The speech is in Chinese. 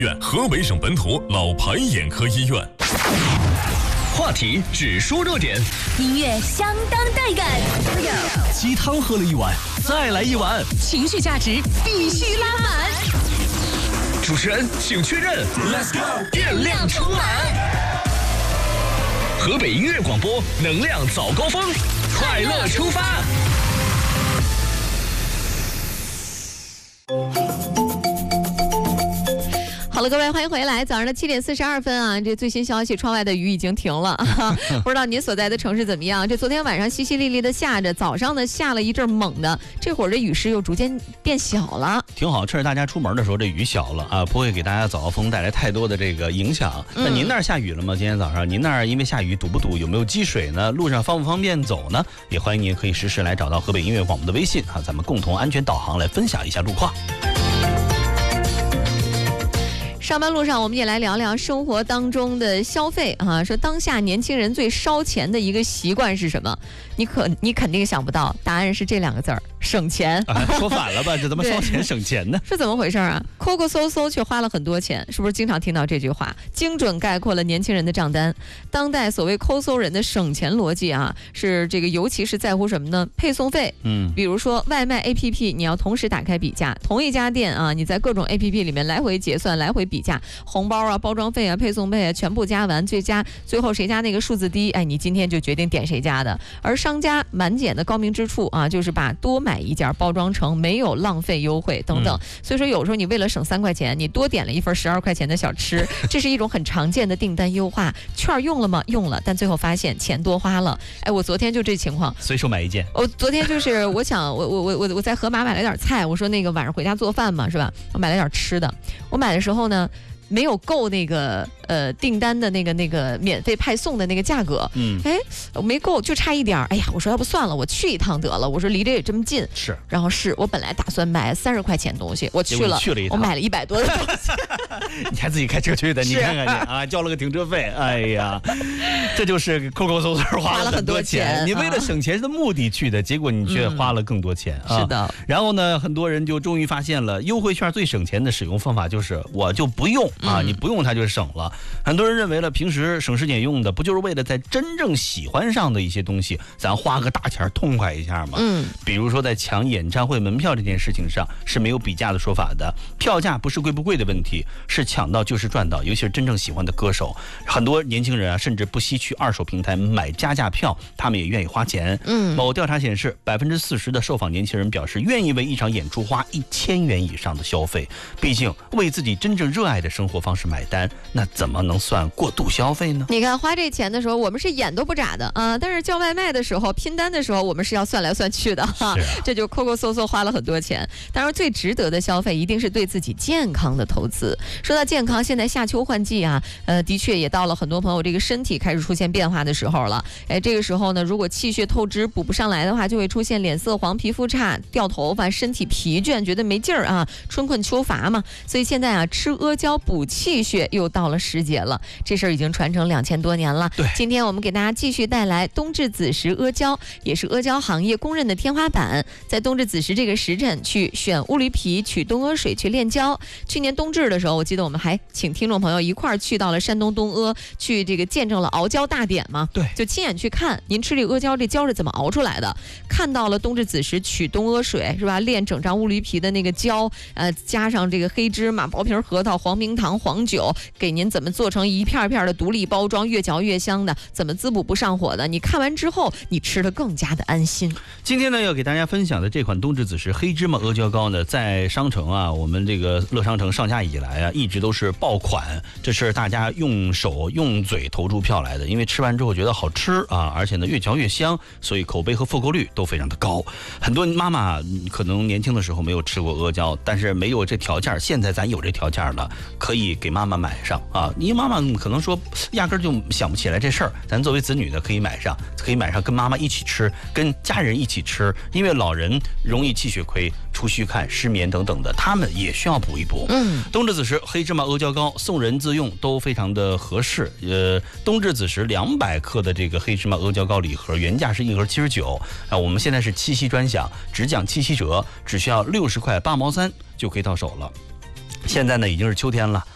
院，河北省本土老牌眼科医院。 话题只说热点， 音乐相当带感， 鸡汤喝了一碗，再来一碗， 情绪价值必须拉满。 主持人请确认 ，Let's go， 电量充满。河北音乐广播，能量早高峰，快乐出发。 好了，各位，欢迎回来。早上的7点42分啊，这最新消息，窗外的雨已经停了。不知道您所在的城市怎么样？这昨天晚上淅淅沥沥的下着，早上呢下了一阵猛的，这会儿这雨势又逐渐变小了， 挺好。趁着大家出门的时候，这雨小了啊，不会给大家早高峰带来太多的这个影响。那您那儿下雨了吗？今天早上您那儿因为下雨堵不堵？有没有积水呢？路上方不方便走呢？也欢迎您可以实时来找到河北音乐广播的微信啊，咱们共同安全导航来分享一下路况。 上班路上，我们也来聊聊生活当中的消费啊。说当下年轻人最烧钱的一个习惯是什么？你肯定想不到，答案是这2个字儿：省钱。 说反了吧？这怎么烧钱省钱呢？ 是怎么回事啊？抠抠搜搜却花了很多钱，是不是经常听到这句话？精准概括了年轻人的账单。当代所谓抠搜人的省钱逻辑啊，是这个，尤其是在乎什么呢？配送费。比如说外卖 APP， 你要同时打开比价，同一家店啊，你在各种 APP 里面来回结算，来回比价，红包啊、包装费啊、配送费啊，全部加完，最后谁家那个数字低，哎，你今天就决定点谁家的。而商家满减的高明之处啊，就是把多买一件包装成没有浪费优惠等等。所以说有时候你为了省3块钱，你多点了一份12块钱的小吃，这是一种很常见的订单优化。券用了吗？用了，但最后发现钱多花了。哎，我昨天就这情况， 随手买一件。 我昨天就是我想我在盒马买了点菜，我说那个晚上回家做饭嘛，是吧？我买了点吃的。我买的时候呢，没有够那个订单的那个免费派送的那个价格，我没够，就差一点。哎呀，我说要不算了，我去一趟得了。我说离这也这么近， 是。 然后我本来打算买30块钱东西，我去了一趟，我买了100多的东西。 你还自己开车去的，你看看你啊，交了个停车费。哎呀，这就是抠抠搜搜花了很多钱。你为了省钱的目的去的，结果你却花了更多钱啊。 是的。 然后呢，很多人就终于发现了优惠券最省钱的使用方法就是我就不用啊，你不用它就省了。很多人认为了平时省吃俭用的，不就是为了在真正喜欢上的一些东西，咱花个大钱痛快一下吗？比如说在抢演唱会门票这件事情上是没有比价的说法的，票价不是贵不贵的问题，是抢到就是赚到。尤其是真正喜欢的歌手，很多年轻人啊，甚至不惜去2手平台买加价票，他们也愿意花钱。某调查显示，40%的受访年轻人表示愿意为一场演出花1000元以上的消费。毕竟为自己真正热爱的生活方式买单，那怎么能算过度消费呢？ 你看花这钱的时候，我们是眼都不眨的啊，但是叫外卖的时候、拼单的时候，我们是要算来算去的哈。这就抠抠搜搜花了很多钱。当然，最值得的消费一定是对自己健康的投资。说到健康，现在夏秋换季啊，的确也到了很多朋友这个身体开始出现变化的时候了。哎，这个时候呢，如果气血透支补不上来的话，就会出现脸色黄、皮肤差、掉头发、身体疲倦，觉得没劲儿啊，春困秋乏嘛。所以现在啊，吃阿胶补气血又到了时节了。这事儿已经传承2000多年了。 对， 今天我们给大家继续带来冬至子时阿胶，也是阿胶行业公认的天花板。在冬至子时这个时辰去选乌驴皮、取东阿水去炼胶。去年冬至的时候，我记得我们还请听众朋友一块儿去到了山东东阿，去这个见证了熬胶大典嘛。 对， 就亲眼去看您吃这阿胶，这胶是怎么熬出来的，看到了冬至子时取东阿水是吧，炼整张乌驴皮的那个胶，加上这个黑芝麻、薄皮核桃、黄明糖、黄酒，给您怎么做成一片片的独立包装，越嚼越香的，怎么滋补不上火的，你看完之后你吃得更加的安心。 今天呢要给大家分享的这款冬至子时黑芝麻阿胶膏呢，在商城啊，我们这个乐商城上架以来啊，一直都是爆款，这是大家用手用嘴投出票来的，因为吃完之后觉得好吃啊，而且呢越嚼越香，所以口碑和复购率都非常的高。很多妈妈可能年轻的时候没有吃过阿胶，但是没有这条件，现在咱有这条件了，可以给妈妈买上啊。因为妈妈可能说压根就想不起来这事儿，咱作为子女的可以买上跟妈妈一起吃，跟家人一起吃，因为老人容易气血亏、出虚汗、失眠等等的，他们也需要补一补。冬至子时黑芝麻阿胶膏送人自用都非常的合适。冬至子时200克的这个黑芝麻阿胶膏礼盒原价是1盒79啊，我们现在是七夕专享，只讲七夕折，只需要60块8毛3就可以到手了。现在呢已经是秋天了，